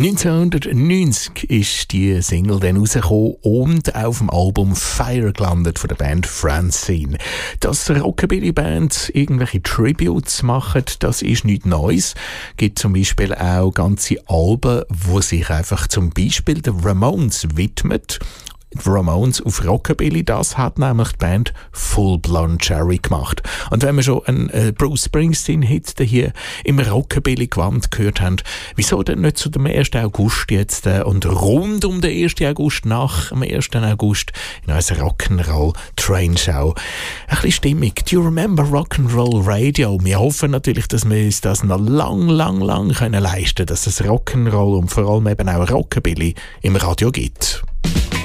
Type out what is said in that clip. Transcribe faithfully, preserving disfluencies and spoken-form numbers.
neunzehnhundertneunzig ist die Single dann rausgekommen und auf dem Album Fire gelandet von der Band Francine. Dass Rockabilly-Bands irgendwelche Tributes machen, das ist nichts Neues. Es gibt zum Beispiel auch ganze Alben, wo sich einfach zum Beispiel den Ramones widmet. Die Ramones auf Rockabilly, das hat nämlich die Band Full Blonde Cherry gemacht. Und wenn wir schon einen äh, Bruce Springsteen-Hit hier im Rockabilly-Gewand gehört haben, wieso denn nicht zu dem ersten August jetzt äh, und rund um den ersten August, nach dem ersten August in unserer Rock'n'Roll Train Show ein bisschen Stimmung. Do you remember Rock'n'Roll Radio? Wir hoffen natürlich, dass wir uns das noch lang, lang, lang können leisten können, dass es Rock'n'Roll und vor allem eben auch Rockabilly im Radio gibt.